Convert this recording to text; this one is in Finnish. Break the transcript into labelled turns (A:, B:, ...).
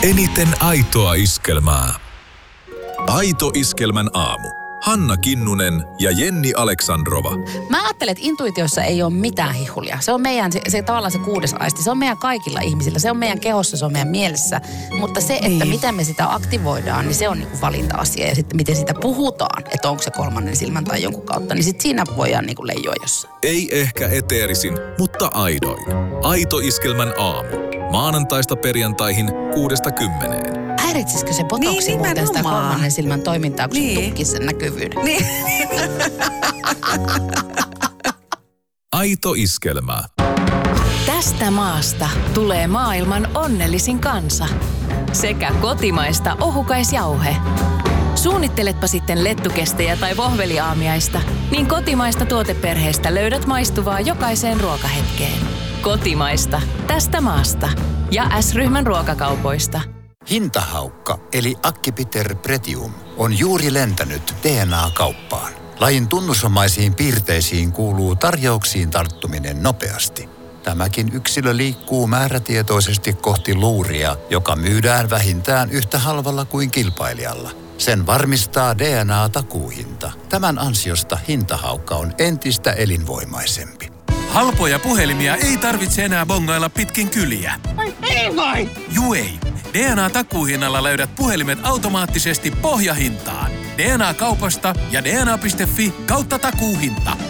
A: Eniten aitoa iskelmää. Aito iskelmän aamu. Hanna Kinnunen ja Jenni Aleksandrova.
B: Mä ajattelen, että intuitiossa ei ole mitään hihulia. Se on meidän, se tavallaan se 6. aisti. Se on meidän kaikilla ihmisillä. Se on meidän kehossa, se on meidän mielessä. Mutta se, että miten me sitä aktivoidaan, niin se on niinku valinta-asia. Ja sitten miten sitä puhutaan, että onko se 3. silmän tai jonkun kautta, niin sitten siinä voidaan niinku leijoa jossain.
A: Ei ehkä eteerisin, mutta aidoin. Aito iskelmän aamu. Maanantaista perjantaihin 6–10.
B: Häiritsisikö se botoksi muuten sitä 3. silmän toimintaa, kun se tukkisi sen näkyvyyden?
C: Niin.
A: Aito iskelmä.
D: Tästä maasta tulee maailman onnellisin kansa. Sekä kotimaista ohukaisjauhe. Suunnitteletpa sitten lettukestejä tai vohveliaamiaista, niin kotimaista tuoteperheestä löydät maistuvaa jokaiseen ruokahetkeen. Kotimaista. Tästä maasta. Ja S-ryhmän ruokakaupoista.
E: Hintahaukka eli Acipiter pretium on juuri lentänyt DNA-kauppaan. Lajin tunnusomaisiin piirteisiin kuuluu tarjouksiin tarttuminen nopeasti. Tämäkin yksilö liikkuu määrätietoisesti kohti luuria, joka myydään vähintään yhtä halvalla kuin kilpailijalla. Sen varmistaa DNA-takuuhinta. Tämän ansiosta hintahaukka on entistä elinvoimaisempi.
F: Halpoja puhelimia ei tarvitse enää bongailla pitkin kyliä. Juu ei. DNA-takuuhinnalla löydät puhelimet automaattisesti pohjahintaan. DNA-kaupasta ja dna.fi/takuuhinta.